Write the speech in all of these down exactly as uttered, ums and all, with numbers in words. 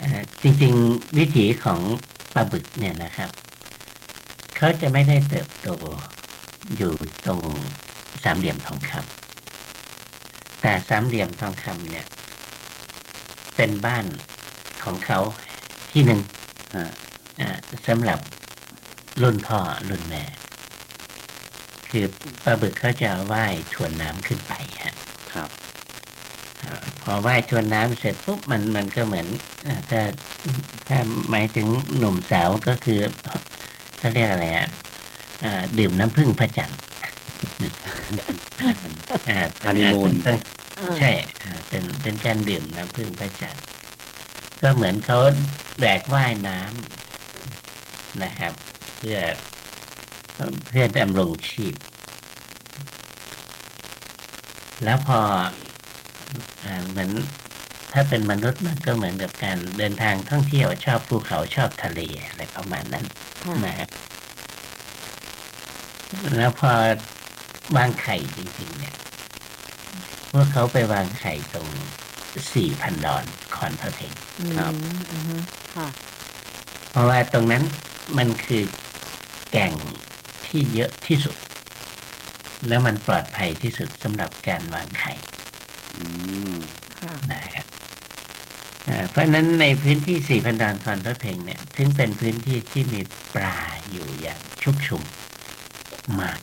จริงๆวิถีของปลาบึกเนี่ยนะครับเขาจะไม่ได้เติบโตอยู่ตรงสามเหลี่ยมทองคำแต่สามเหลี่ยมทองคำเนี่ยเป็นบ้านของเขาที่หนึ่งสำหรับรุ่นพ่อรุ่นแม่คือปลาบึกเขาจะว่ายทวนน้ำขึ้นไปฮะครับพอว่ายทวนน้ำเสร็จปุ๊บมันมันก็เหมือนถ้าถ้าหมายถึงหนุ่มสาวก็คือเขาเรียกอะไรอ่ะดื่มน้ำผึ้งพระจันทร์ฮันนีมูนใช่เป็นเป็นการดื่มน้ำผึ้งพระจันทร์ก็เหมือนเขาแบกว่ายน้ำนะครับเพื่อเพื่อดำรงชีพแล้วพอเหมือนถ้าเป็นมนุษย์มันก็เหมือนกับการเดินทางท่องเที่ยวชอบภูเขาชอบทะเลอะไรประมาณนั้นนะครับแล้วพอวางไข่จริงๆเนี่ยพวกเขาไปวางไข่ตรงสี่พันดอนคอนพระเพงครับเพราะว่าตรงนั้นมันคือแก่งที่เยอะที่สุดแล้วมันปลอดภัยที่สุดสำหรับการวางไข่นะครับเพราะนั้นในพื้นที่สี่พันดอนคอนพระเพงเนี่ยถึงเป็นพื้นที่ที่มีปลาอยู่อย่างชุกชุมมาก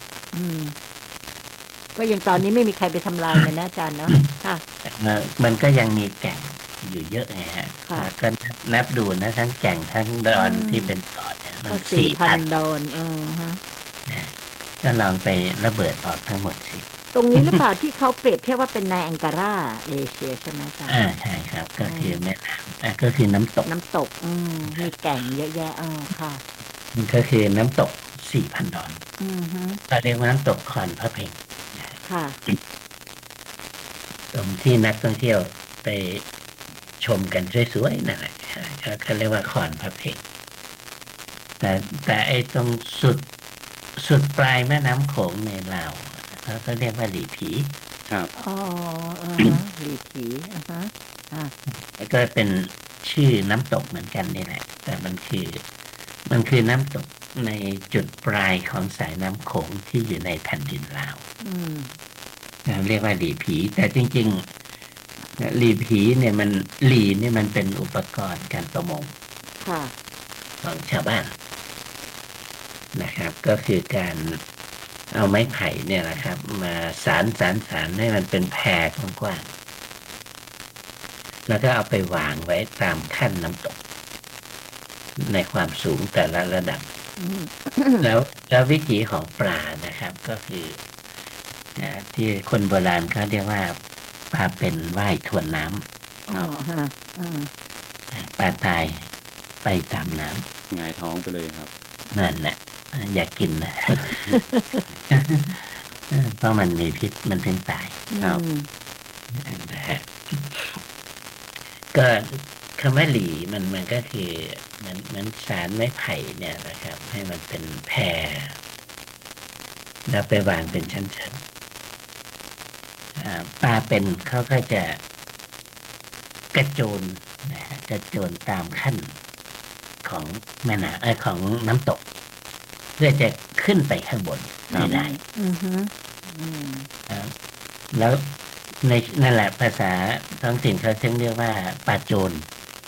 ก็ยังตอนนี้ไม่มีใครไปทำลายมันนะอาจารย์เนาะค่ะมันก็ยังมีแก่งอยู่เยอะไงฮะก็นับดูนะทั้งแก่งทั้งดอนที่เป็นเกาะเนี่ยมันสี่พันดอนเออฮะก็ลองไประเบิดออกทั้งหมดสิตรงนี้หรือเปล่าที่เขาเปรียบเทียบว่าเป็นไนแองการาเอเชียใช่ไหมจ๊ะอ่าใช่ครับก็คือแม่น้ำอ่าก็คือน้ำตกน้ำตกอืมมีแก่งเยอะแยะอ๋อค่ะมันก็คือน้ำตกสี่พันดอนอือฮึก็เรียกว่าน้ำตกคอนพระเพงค่ะตรงที่นักท่องเที่ยวไปชมกันสวยๆนั่นแหละเขาเรียกว่าคอนพระเพงแต่แต่ไอ้ตรงสุดสุดปลายแม่น้ำโขงในลาวเขาก็เรียกว่าหลีผีครับอ๋ออ่าหลีผีอ่าฮะอ่าแล้วก็เป็นชื่อน้ำตกเหมือนกันนี่แหละแต่มันคือมันคือน้ำตกในจุดปลายของสายน้ำโขงที่อยู่ในแผ่นดินลาวเรียกว่าหลีผีแต่จริงๆหลีผีเนี่ยมันหลีเนี่ยมันเป็นอุปกรณ์การประมงของชาวบ้านนะครับก็คือการเอาไม้ไผ่เนี่ยนะครับมาสานสานสานให้มันเป็นแพรกว้างๆแล้วก็เอาไปวางไว้ตามขั้นน้ำตกในความสูงแต่ละระดับแล้วแล้ววิถีของปลานะครับก็คือที่คนโบราณเขาเรียกว่าปลาเป็นว่ายทวนน้ำปลาตายไปตามน้ำหงายท้องไปเลยครับนั่นแหละอยากกินนะเพราะมันมีพิษมันถึงตายครับก็คำว่าหลีมันมันก็คือมันมันสารไม้ไผ่เนี่ยนะครับให้มันเป็นแพรแล้วไปวางเป็นชั้นๆปลาเป็นเขาก็จะกระโจนนะฮะกระโจนตามขั้นของแม่น้ำไอ้ของน้ำตกเพื่อจะขึ้นไปข้างบนไม่ได้แล้วในนั่นแหละภาษาท้องถิ่นเขาเรียกว่าปลาโจร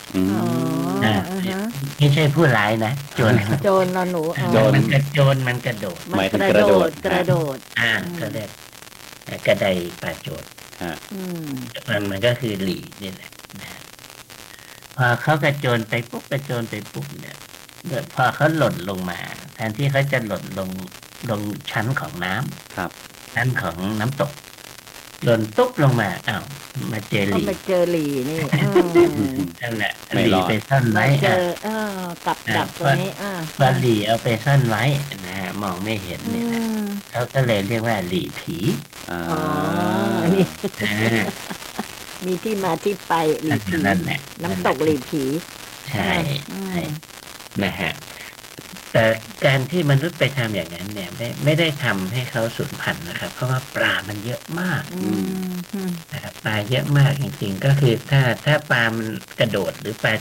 ไม่ใช่ผู้ร้ายนะโจรโจรนอนหนูมันกระโจนมันกระโดดมันกระโดดกระโดดอ่าก็เรียกกระไดปลาโจรมันมันก็คือหลีนี่แหละพอเขากระโจนไปปุ๊บกระโจนไปปุ๊บเนี่ยพอเขาหล่นลงมาแทนที่เขาจะหล่นลงลงชั้นของน้ำครับชั้นของน้ำตกหล่นตุ๊บลงมาอ้าวมาเจอหลีมาเจอหลีนี่นั่นแหละหลีไปซ่อนไว้เจอเออกับดับตัวนี้อ่าพอหลีเอาไปซ่อนไว้นะมองไม่เห็นเนี่ยเขาก็เลยเรียกว่าหลีผีอ๋อนี่มีที่มาที่ไปหลีผีนั่นแหละน้ำตกหลีผีใช่นะฮะแต่การที่มนุษย์ไปทำอย่างนั้นเนี่ยไม่ไม่ได้ทำให้เขาสูญพันธุ์นะครับเพราะว่าปลามันเยอะมากนะครับปลาเยอะมากจริงๆก็คือถ้าถ้าปลามันกระโดดหรือปลา